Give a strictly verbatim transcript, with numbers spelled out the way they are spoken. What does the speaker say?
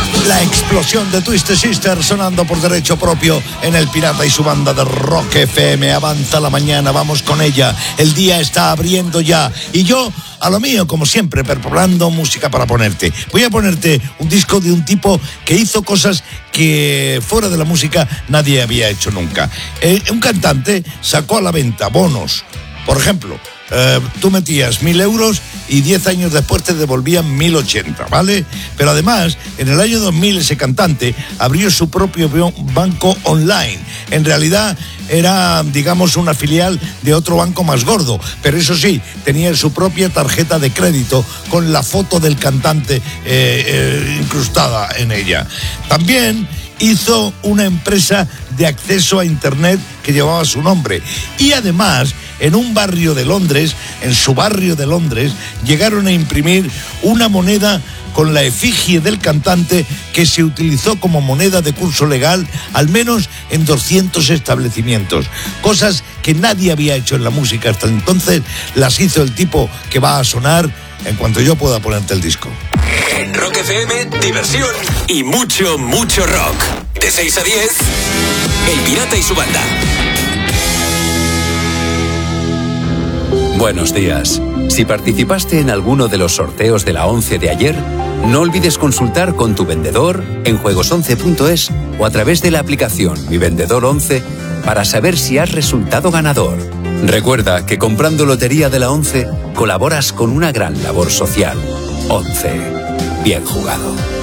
La explosión de Twisted Sister sonando por derecho propio en El Pirata y su banda de Rock F M. Avanza la mañana, vamos con ella. El día está abriendo ya. Y yo, a lo mío, como siempre, preparando música para ponerte. Voy a ponerte un disco de un tipo que hizo cosas que fuera de la música nadie había hecho nunca. Eh, un cantante sacó a la venta bonos. Por ejemplo, eh, tú metías mil euros y diez años después te devolvían mil ochenta, ¿vale? Pero además, en el año dos mil ese cantante abrió su propio banco online. En realidad era, digamos, una filial de otro banco más gordo, pero eso sí, tenía su propia tarjeta de crédito con la foto del cantante eh, eh, incrustada en ella. También hizo una empresa de acceso a internet que llevaba su nombre. Y además, en un barrio de Londres, en su barrio de Londres, llegaron a imprimir una moneda con la efigie del cantante que se utilizó como moneda de curso legal, al menos en doscientos establecimientos. Cosas que nadie había hecho en la música hasta entonces, las hizo el tipo que va a sonar en cuanto yo pueda ponerte el disco. En Rock F M, diversión y mucho, mucho rock. De seis a diez, El Pirata y su banda. Buenos días. Si participaste en alguno de los sorteos de la once de ayer, no olvides consultar con tu vendedor en juegos once punto es o a través de la aplicación Mi Vendedor once para saber si has resultado ganador. Recuerda que comprando Lotería de la once colaboras con una gran labor social. once. Bien jugado.